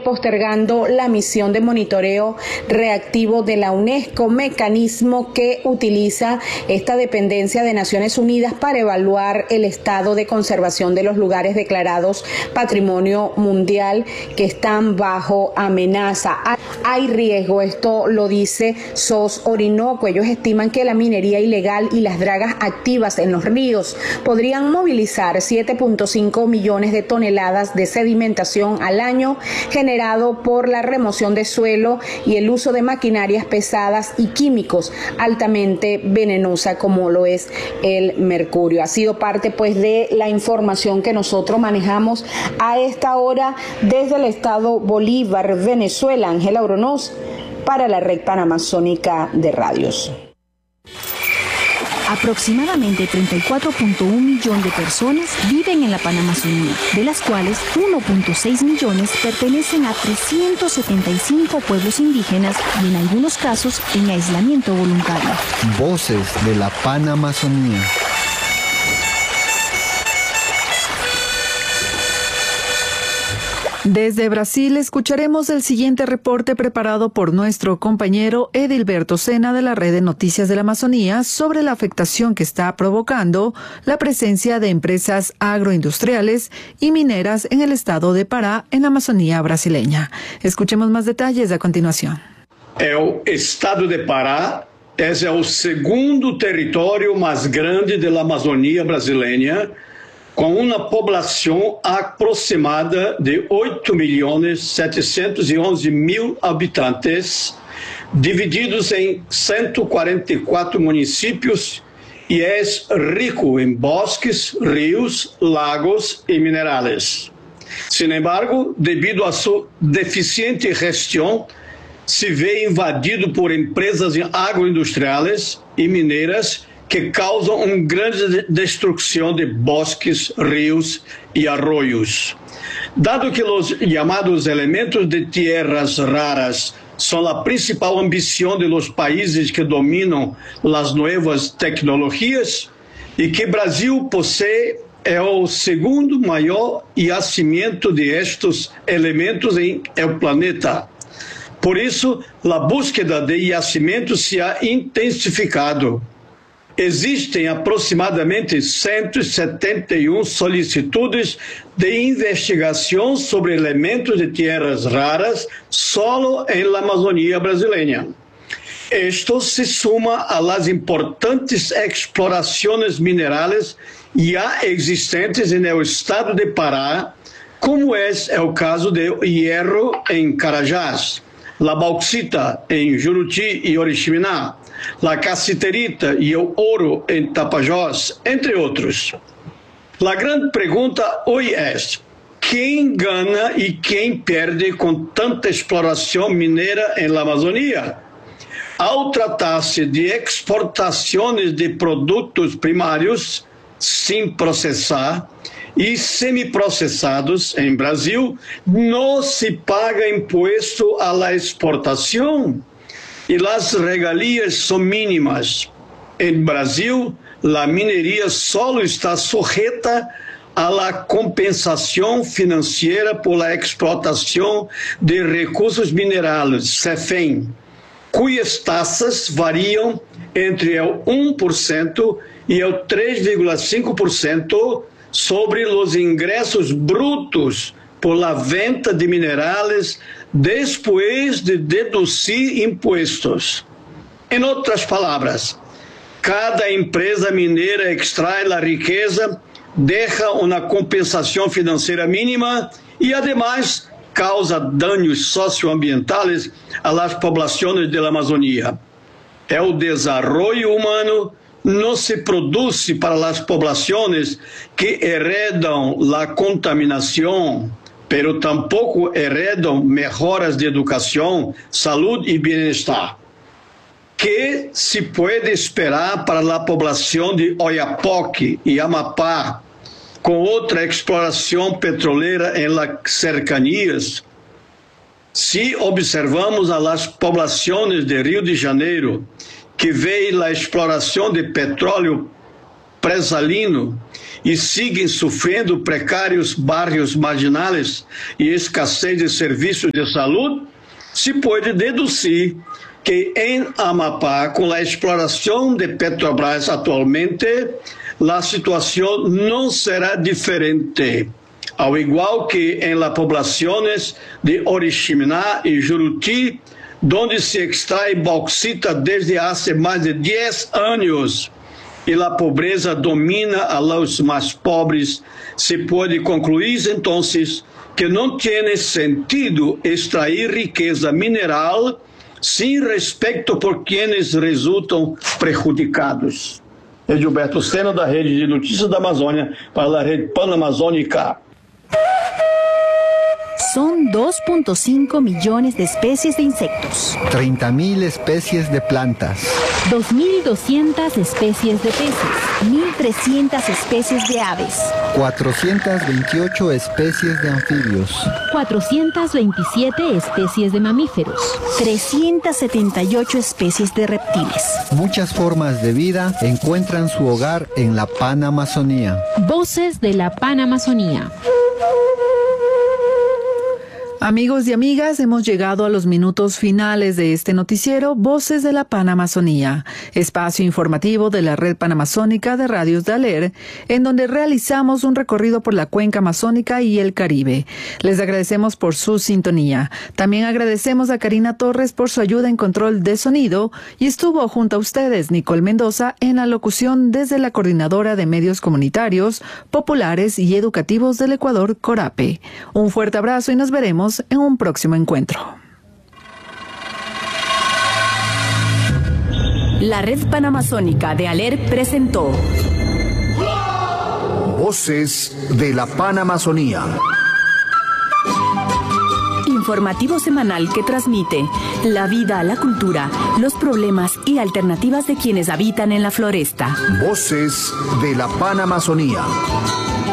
postergando la misión de monitoreo reactivo de la UNESCO, mecanismo que utiliza esta dependencia de Naciones Unidas para evaluar el estado de conservación de los lugares declarados Patrimonio Mundial que están bajo amenaza. Hay riesgo, esto lo dice SOS Orinoco. Ellos estiman que la minería ilegal y las dragas activas en los ríos podrían movilizar 7.5 millones de toneladas de sedimentación al año, generado por la remoción de suelo y el uso de maquinarias pesadas y químicos altamente venenosa como lo es el mercurio. Ha sido parte pues de la información que nosotros manejamos a esta hora desde el estado Bolívar, Venezuela. Ángela Oronoz para la Red Panamazónica de Radios. Aproximadamente 34.1 millones de personas viven en la Panamazonía, de las cuales 1.6 millones pertenecen a 375 pueblos indígenas y en algunos casos en aislamiento voluntario. Voces de la Panamazonía. Desde Brasil escucharemos el siguiente reporte preparado por nuestro compañero Edilberto Sena de la Red de Noticias de la Amazonía sobre la afectación que está provocando la presencia de empresas agroindustriales y mineras en el estado de Pará, en la Amazonía brasileña. Escuchemos más detalles a continuación. El estado de Pará es el segundo territorio más grande de la Amazonía brasileña, com uma população aproximada de 8.711.000 habitantes, divididos em 144 municípios, e é rico em bosques, rios, lagos e minerais. Sin embargo, devido a sua deficiente gestão, se vê invadido por empresas agroindustriais e mineiras que causam uma grande destruição de bosques, rios e arroios. Dado que os chamados elementos de tierras raras são a principal ambição de los países que dominam as novas tecnologias e que Brasil possui é o segundo maior yacimento de estes elementos em el planeta. Por isso, a búsqueda de yacimentos se ha intensificado. Existem aproximadamente 171 solicitudes de investigação sobre elementos de tierras raras solo em la Amazônia brasileira. Esto se suma a las importantes explorações minerais já existentes no estado de Pará, como é o caso de hierro em Carajás, la bauxita em Juruti e Oriximiná, la cassiterita e o ouro em Tapajós, entre outros. A grande pergunta hoje é: quem ganha e quem perde com tanta exploração mineira em la Amazônia? Ao tratar-se de exportações de produtos primários, sem processar, e semiprocessados em Brasil, não se paga imposto à la exportação e as regalias são mínimas. Em Brasil, a mineria só está sujeita à la compensação financeira por la explotação de recursos minerais, CEFEM, cujas taxas variam entre o 1% e o 3,5% sobre os ingressos brutos por la venta de minerais depois de deduzir impostos. Em outras palavras, cada empresa mineira extrai a riqueza, deixa uma compensação financeira mínima e, ademais, causa danos socioambientais às populações da Amazônia. O desenvolvimento humano não se produz para as populações que heredam a contaminação, pero tampouco heredam melhoras de educação, saúde e bem-estar. Que se pode esperar para a população de Oiapoque e Amapá, com outra exploração petroleira em las cercanias? Se observamos as populações de Rio de Janeiro, que veem a exploração de petróleo presalino e seguem sofrendo precários bairros marginais e escassez de serviços de saúde, se pode deduzir que em Amapá, com a exploração de Petrobras atualmente, a situação não será diferente. Ao igual que em las poblaciones de Oriximiná e Juruti, donde se extrai bauxita desde hace mais de 10 anos e a pobreza domina a los mais pobres, se pode concluir então que não tem sentido extrair riqueza mineral sem respeito por quienes resultam prejudicados. Edilberto Sena, da Rede de Notícias da Amazônia, para a Rede Panamazônica. Son 2.5 millones de especies de insectos, 30.000 especies de plantas, 2.200 especies de peces, 1.300 especies de aves, 428 especies de anfibios, 427 especies de mamíferos, 378 especies de reptiles. Muchas formas de vida encuentran su hogar en la Panamazonía. Voces de la Panamazonía. Amigos y amigas, hemos llegado a los minutos finales de este noticiero Voces de la Panamazonía, espacio informativo de la Red Panamazónica de Radios de ALER, en donde realizamos un recorrido por la cuenca amazónica y el Caribe. Les agradecemos por su sintonía. También agradecemos a Karina Torres por su ayuda en control de sonido y estuvo junto a ustedes Nicole Mendoza en la locución desde la Coordinadora de Medios Comunitarios, Populares y Educativos del Ecuador, CORAPE. Un fuerte abrazo y nos veremos en un próximo encuentro. La Red Panamazónica de ALER presentó Voces de la Panamazonía. Informativo semanal que transmite la vida, la cultura, los problemas y alternativas de quienes habitan en la floresta. Voces de la Panamazonía.